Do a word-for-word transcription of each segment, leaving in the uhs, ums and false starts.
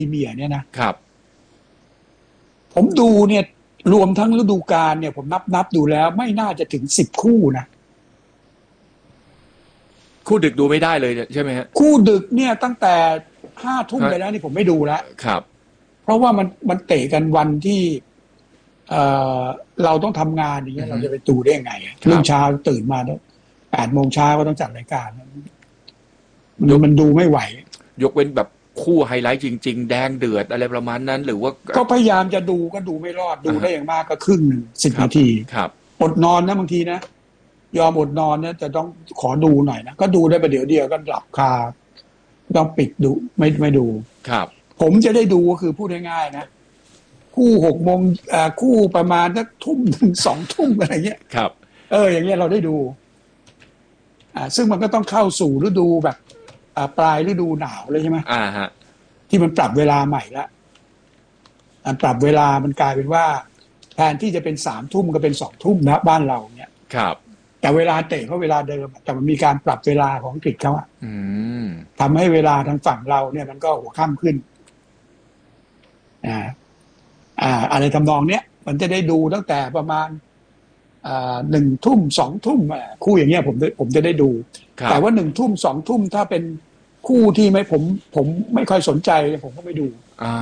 เมียร์เนี่ยนะครับผมดูเนี่ยรวมทั้งฤดูกาลเนี่ยผมนับนับดูแล้วไม่น่าจะถึงสิบคู่นะคู่ดึกดูไม่ได้เลยใช่ไหมฮะคู่ดึกเนี่ยตั้งแต่ห้าทุ่มไปแล้วนี่ผมไม่ดูแล้วครับเพราะว่ามันมันเตะกันวันที่เอ่อเราต้องทำงานอย่างเงี้ยเราจะไปดูได้ยังไงรุ่งเช้าตื่นมาแปดโมงเช้าก็ต้องจัดรายการมันมันดูไม่ไหวยกเว้นแบบคู่ไฮไลท์จริงๆแดงเดือดอะไรประมาณนั้นหรือว่าก็พยายามจะดูก็ดูไม่รอดดูได้อย่างมากก็ครึ่งหนึ่งสิบนาทีครับอดนอนนะบางทีนะยอมอดนอนเนี่ยจะต้องขอดูหน่อยนะก็ดูได้ประเดี๋ยวเดียวก็หลับคาต้องปิดดูไม่ไม่ดูครับผมจะได้ดูก็คือพูดง่ายๆนะคู่หกโมงอ่าคู่ประมาณสักทุ่มถึงสองทุ่มอะไรเงี้ยครับเอออย่างเงี้ยเราได้ดูอ่าซึ่งมันก็ต้องเข้าสู่ฤดูแบบอ่าปลายฤดูหนาวเลยใช่ไหมอ่าฮะที่มันปรับเวลาใหม่ละอันปรับเวลามันกลายเป็นว่าแทนที่จะเป็นสามทุ่มก็เป็นสองทุ่มนะบ้านเราเนี่ยครับแต่เวลาเตะเขาเวลาเดิมแต่มันมีการปรับเวลาของอังกฤษเขาอะทำให้เวลาทางฝั่งเราเนี่ยมันก็หัวค่ำขึ้นอ่าอ่าอะไรทำนองเนี้ยมันจะได้ดูตั้งแต่ประมาณอ่าหนึ่งทุ่มสองทุ่มคู่อย่างเงี้ยผมผมจะได้ดูแต่ว่าหนึ่งทุ่มสองทุ่มถ้าเป็นคู่ที่ไม่ผมผมไม่ค่อยสนใจผมก็ไม่ดูอ่า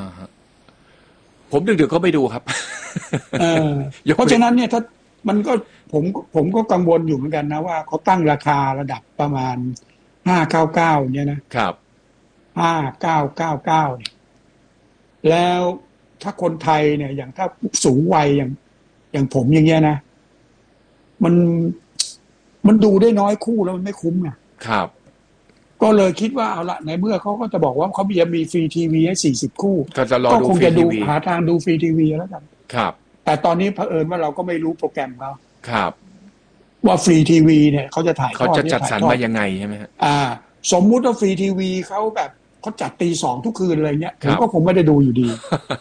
ผมดึกๆก็ไม่ดูครับเออเพราะฉะนั้นเนี่ยถ้ามันก็ผมผมก็กังวลอยู่เหมือนกันนะว่าเขาตั้งราคาระดับประมาณห้าเก้าเก้าเนี่ยนะครับห้าเก้าเก้าเก้าเนี่ยแล้วถ้าคนไทยเนี่ยอย่างถ้าสูงวัยอย่างอย่างผมอย่างเงี้ยนะมันมันดูได้น้อยคู่แล้วมันไม่คุ้มไงครับก็เลยคิดว่าเอาละในเมื่อเขาก็จะบอกว่าเขาจะมีฟรีทีวีให้สี่สิบคู่ก็จะรอดูคงฟรีจะดูทีวีหาทางดูฟรีทีวีแล้วกันครับแต่ตอนนี้เผอิญว่าเราก็ไม่รู้โปรแกรมเขาครับว่าฟรีทีวีเนี่ยเขาจะถ่ายทอดเขาจะจัดสรรมายังไงใช่ไหมฮะอ่าสมมุติว่าฟรีทีวีเขาแบบเขาจัดตีสองทุกคืนอะไรเงี้ยผมก็คงไม่ได้ดูอยู่ดี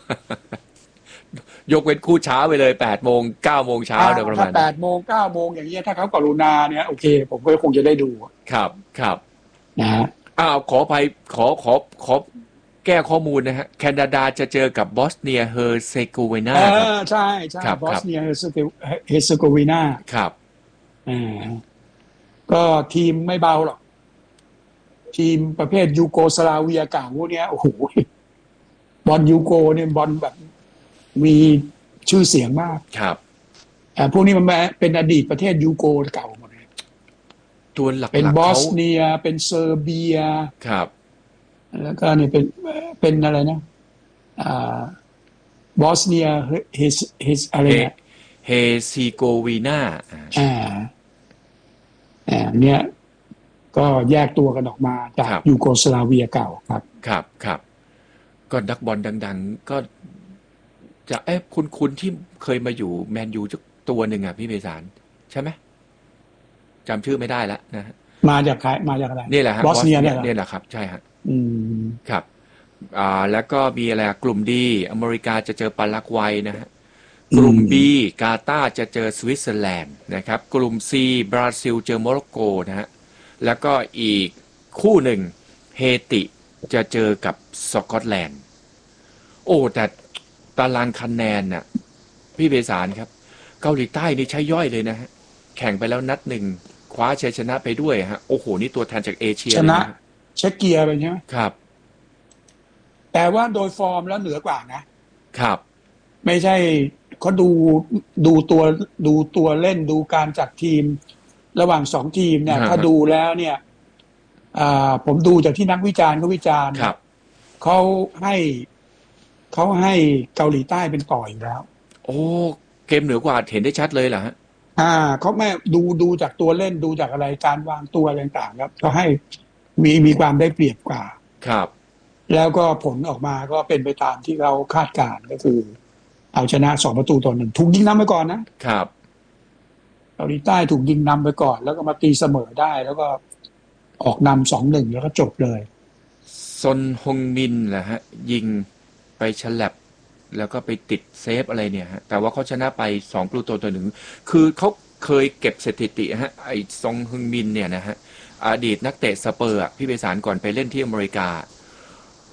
ยกเว้นคู่เช้าไปเลยแปดโมงเก้าโมงเช้าโดยประมาณถ้าแปดโมงเก้าโมงอย่างเงี้ยถ้าเขากรุณาเนี่ยโอเคผมก็คงจะได้ดูครับครับนะฮะอ้าวขอไปขอขอขอแก้ข้อมูลนะฮะแคนาดาจะเจอกับบอสเนียเฮอร์เซโกวีนาครับใช่ใช่บอสเนียเฮอร์เซโกวีนาครับอ่าก็ทีมไม่เบาหรอกทีมประเภทยูโกสลาเวียเก่าพวกเนี้ยโอ้โหบอลยูโกเนี่ยบอลแบบมีชื่อเสียงมากครับอ่าพวกนี้มันเป็นอดีตประเทศยูโกเก่าหมดเลยตัวหลักๆเป็นบอสเนียเป็นเซอร์เบียครับแล้วก็นี่เป็นเป็นอะไรนะอ่าบอสเนียเฮสเฮสอะไรนะเฮซิโกวีนาอ่าอ่าเนี่ยก็แยกตัวกันออกมาจากยูโกสลาเวียเก่าครับครับครับก็นักบอลดังๆก็จะเอ๊ะคุณๆที่เคยมาอยู่แมนยูจักตัวหนึ่งอ่ะพี่เบสารใช่ไหมจำชื่อไม่ได้แล้วนะมาจากใครมาจากอะไรนี่แหละฮะบอสเนียเนี่ยนี่แหละครับใช่ฮะอืมครับอ่าแล้วก็มีอะไรกลุ่มดีอเมริกาจะเจอปารากวัยนะฮะกลุ่ม B กาตาร์จะเจอสวิตเซอร์แลนด์นะครับกลุ่ม C บราซิลเจอโมร็อกโกนะฮะแล้วก็อีกคู่หนึ่งเฮติจะเจอกับสกอตแลนด์โอ้แต่ตารางคะแนนน่ะพี่เบสารครับเกาหลีใต้นี่ใช้ย่อยเลยนะฮะแข่งไปแล้วนัดหนึ่งคว้าชัยชนะไปด้วยฮะโอ้โหนี่ตัวแทนจากเอเชียชนะเช็กเกียไปใช่ไหมครับแต่ว่าโดยฟอร์มแล้วเหนือกว่านะครับไม่ใช่เขาดูดูตัวดูตัวเล่นดูการจัดทีมระหว่างสองทีมเนี่ยถ้าดูแล้วเนี่ยอ่าผมดูจากที่นักวิจารณ์เขาวิจารณ์เขาให้เขาให้เกาหลีใต้เป็นต่ออยู่แล้วโอ้เกมเหนือกว่าเห็นได้ชัดเลยเหรอฮะอ่าเขาไม่ดูดูจากตัวเล่นดูจากอะไรการวางตัวต่างๆครับเขาให้มีมีความได้เปรียบกว่าครับแล้วก็ผลออกมาก็เป็นไปตามที่เราคาดการณ์ก็คือเอาชนะสองประตูต่อหนึ่งถูกยิงนำไปก่อนนะครับเกาหลีใต้ถูกยิงนำไปก่อนแล้วก็มาตีเสมอได้แล้วก็ออกนำสองหนึ่งแล้วก็จบเลยซอนฮงมินแหละฮะยิงไปฉลับแล้วก็ไปติดเซฟอะไรเนี่ยฮะแต่ว่าเขาชนะไปสองประตูต่อหนึ่งคือเขาเคยเก็บสถิติฮะไอ้ซองฮึงมินเนี่ยนะฮะอดีตนักเตะสเปอร์พี่เบสารก่อนไปเล่นที่อเมริกาโ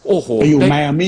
โอ้โหไปอยู่ได้ไมอามี่